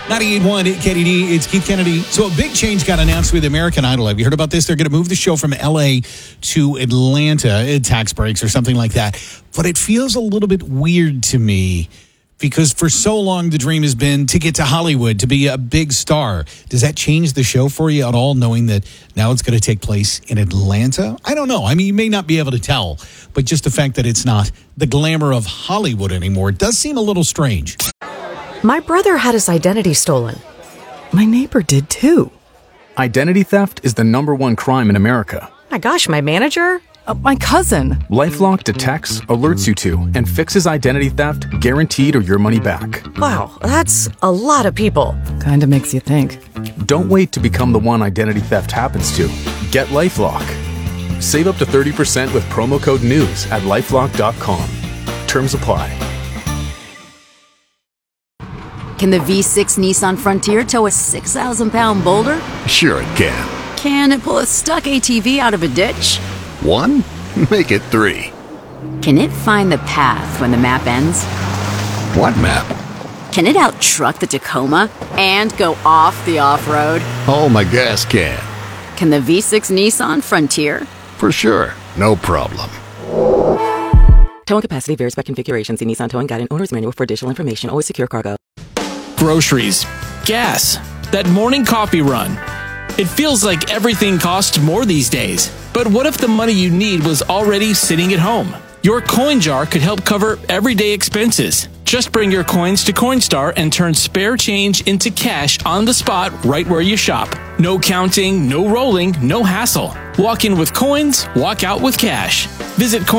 98.1 KDD, it's Keith Kennedy. So a big change got announced with American Idol. Have you heard about this? They're going to move the show from L.A. to Atlanta, tax breaks or something like that. But it feels a little bit weird to me because for so long the dream has been to get to Hollywood, to be a big star. Does that change the show for you at all, knowing that now it's going to take place in Atlanta? I don't know. I mean, you may not be able to tell, but just the fact that it's not the glamour of Hollywood anymore does seem a little strange. My brother had his identity stolen. My neighbor did too. Identity theft is the #1 crime in America. My gosh, my manager? My cousin. LifeLock detects, alerts you to, and fixes identity theft guaranteed or your money back. Wow, that's a lot of people. Kinda makes you think. Don't wait to become the one identity theft happens to. Get LifeLock. Save up to 30% with promo code NEWS at LifeLock.com. Terms apply. Can the V6 Nissan Frontier tow a 6,000-pound boulder? Sure it can. Can it pull a stuck ATV out of a ditch? 1? Make it 3. Can it find the path when the map ends? What map? Can it out-truck the Tacoma and go off the off-road? Oh, my gas can. Can the V6 Nissan Frontier? For sure. No problem. Towing capacity varies by configuration. See Nissan Towing Guide and Owner's Manual for additional information. Always secure cargo. Groceries, gas, that morning coffee run. It feels like everything costs more these days. But what if the money you need was already sitting at home? Your coin jar could help cover everyday expenses. Just bring your coins to Coinstar and turn spare change into cash on the spot right where you shop. No counting, no rolling, no hassle. Walk in with coins, walk out with cash. Visit